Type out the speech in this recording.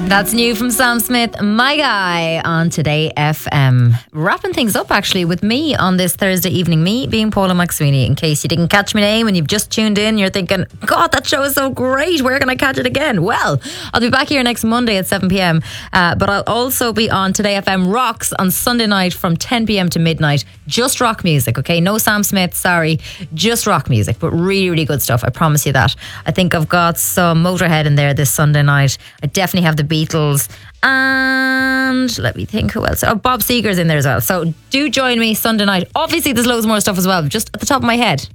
That's new from Sam Smith, My Guy, on Today FM. Wrapping things up, actually, with me on this Thursday evening. Me being Paula McSweeney. In case you didn't catch my name and you've just tuned in, you're thinking, God, that show is so great. Where can I catch it again? Well, I'll be back here next Monday at 7 p.m. But I'll also be on Today FM Rocks on Sunday night from 10 p.m. to midnight. Just rock music, okay? No Sam Smith, sorry. Just rock music, but really, really good stuff. I promise you that. I think I've got some Motorhead in there this Sunday night. I definitely have the Beatles, and let me think who else. Oh, Bob Seger's in there as well. So do join me Sunday night. Obviously there's loads more stuff as well, just at the top of my head.